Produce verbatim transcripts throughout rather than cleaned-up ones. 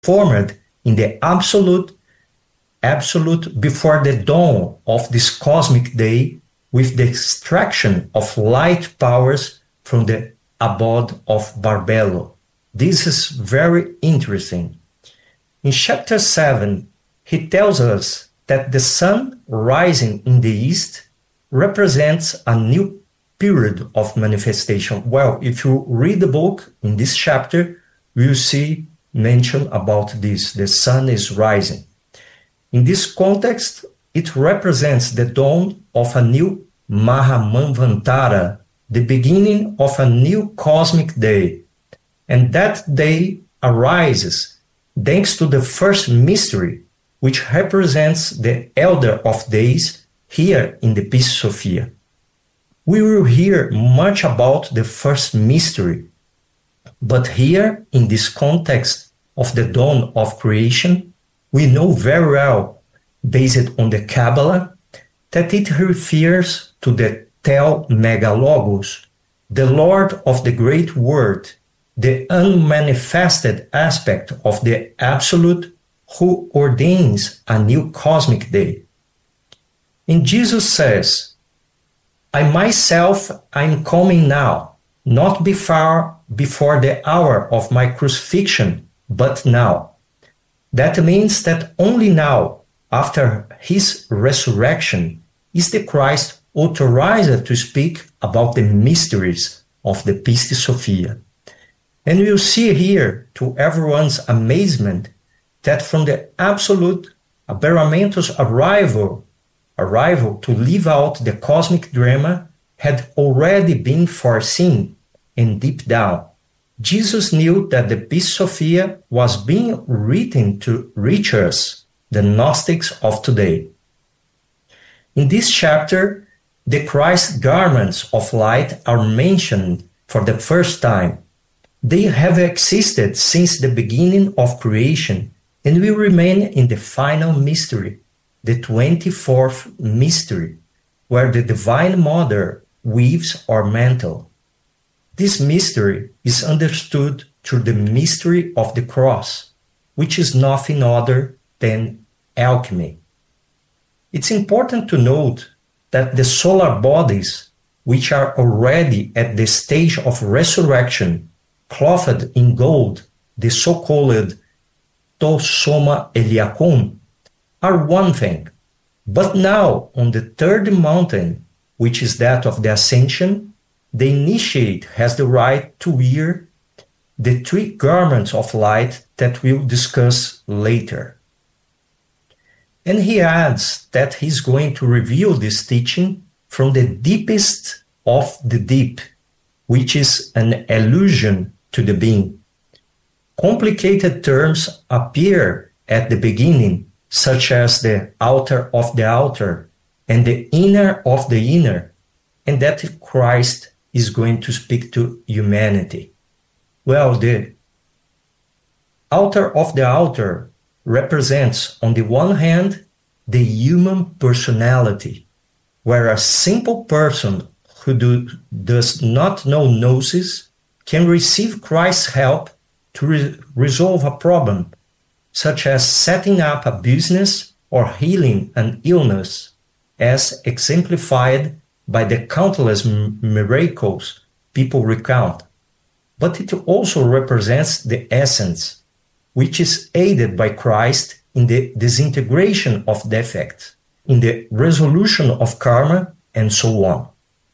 formed in the absolute, absolute before the dawn of this cosmic day with the extraction of light powers from the abode of Barbelo. This is very interesting. In chapter seven, he tells us that the sun rising in the east represents a new period of manifestation. Well, if you read the book in this chapter, you'll see mention about this. The sun is rising. In this context, it represents the dawn of a new Mahamanvantara, the beginning of a new cosmic day. And that day arises thanks to the first mystery, which represents the elder of days here in the Pistis Sophia. We will hear much about the first mystery, but here in this context of the dawn of creation, we know very well, based on the Kabbalah, that it refers to the Tel Megalogos, the Lord of the Great Word, the unmanifested aspect of the Absolute who ordains a new cosmic day. And Jesus says, I myself am coming now, not before, before the hour of my crucifixion, but now. That means that only now, after his resurrection, is the Christ authorized to speak about the mysteries of the Pistis Sophia. And we'll see here, to everyone's amazement, that from the absolute Aberramento's arrival, arrival to live out the cosmic drama had already been foreseen, and deep down, Jesus knew that the Pistis Sophia was being written to reach us, the Gnostics of today. In this chapter, the Christ garments of light are mentioned for the first time. They have existed since the beginning of creation and will remain in the final mystery, the twenty-fourth mystery, where the Divine Mother weaves our mantle. This mystery is understood through the mystery of the cross, which is nothing other than alchemy. It's important to note that the solar bodies, which are already at the stage of resurrection, clothed in gold, the so-called to soma Eliakim, are one thing. But now, on the third mountain, which is that of the Ascension, the initiate has the right to wear the three garments of light that we'll discuss later. And he adds that he's going to reveal this teaching from the deepest of the deep, which is an allusion to the being. Complicated terms appear at the beginning, such as the outer of the outer and the inner of the inner, and that Christ is going to speak to humanity. Well, the outer of the outer represents, on the one hand, the human personality, where a simple person who do, does not know Gnosis can receive Christ's help to re- resolve a problem, such as setting up a business or healing an illness, as exemplified by the countless m- miracles people recount. But it also represents the essence, which is aided by Christ in the disintegration of defects, in the resolution of karma, and so on.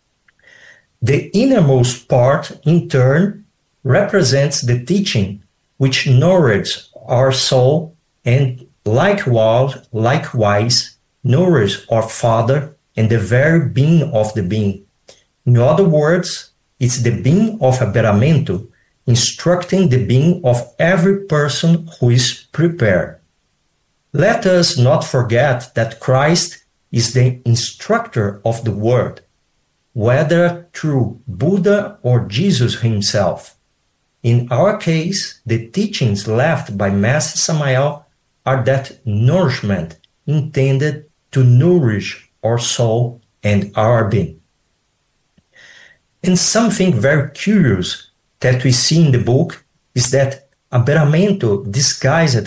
The innermost part, in turn, represents the teaching which nourishes our soul and likewise, likewise nourishes our Father and the very being of the being. In other words, it's the being of Aberramento instructing the being of every person who is prepared. Let us not forget that Christ is the instructor of the world, whether through Buddha or Jesus himself. In our case, the teachings left by Master Samael are that nourishment intended to nourish our soul and our being. And something very curious that we see in the book is that aberramento disguised